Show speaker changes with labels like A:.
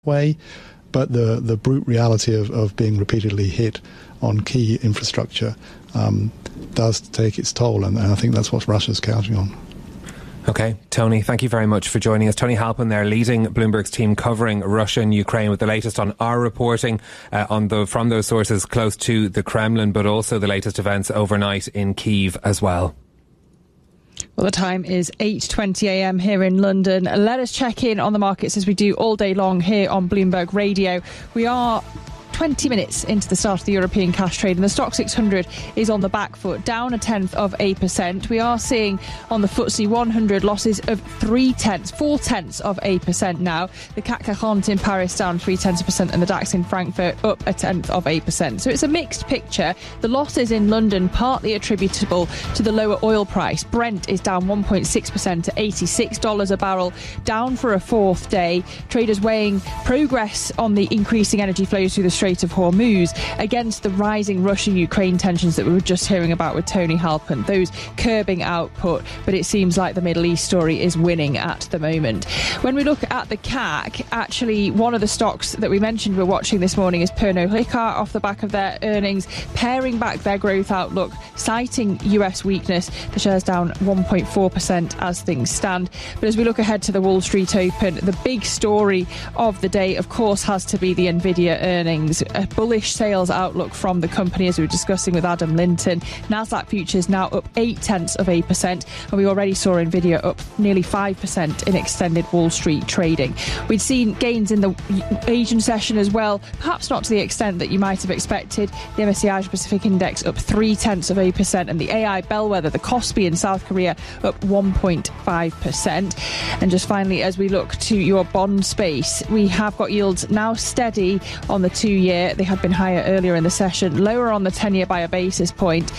A: way, but the brute reality of being repeatedly hit on key infrastructure does take its toll, and I think that's what Russia's counting on.
B: OK, Tony, thank you very much for joining us. Tony Halpin there, leading Bloomberg's team covering Russia and Ukraine, with the latest on our reporting from those sources close to the Kremlin, but also the latest events overnight in Kyiv as well.
C: Well, the time is 8:20am here in London. Let us check in on the markets as we do all day long here on Bloomberg Radio. We are 20 minutes into the start of the European cash trade, and the Stoxx 600 is on the back foot, down 0.1%. We are seeing on the FTSE 100 losses of 0.4% now. The CAC 40 in Paris down 0.3%, and the DAX in Frankfurt up 0.1%. So it's a mixed picture. The losses in London partly attributable to the lower oil price. Brent is down 1.6% to $86 a barrel, down for a fourth day. Traders weighing progress on the increasing energy flows through the Strait of Hormuz against the rising Russia-Ukraine tensions that we were just hearing about with Tony Halpin, those curbing output, but it seems like the Middle East story is winning at the moment. When we look at the CAC, actually one of the stocks that we mentioned we're watching this morning is Pernod Ricard, off the back of their earnings, paring back their growth outlook, citing US weakness. The share's down 1.4% as things stand. But as we look ahead to the Wall Street Open, the big story of the day, of course, has to be the Nvidia earnings. A bullish sales outlook from the company, as we were discussing with Adam Linton. Nasdaq futures now up 0.8%, and we already saw Nvidia up nearly 5% in extended Wall Street trading. We'd seen gains in the Asian session as well, perhaps not to the extent that you might have expected. The MSCI Asia Pacific Index up 0.3%, and the AI bellwether, the Kospi in South Korea, up 1.5%. And just finally, as we look to your bond space, we have got yields now steady on the 2-year. They had been higher earlier in the session, lower on the 10-year by a basis point.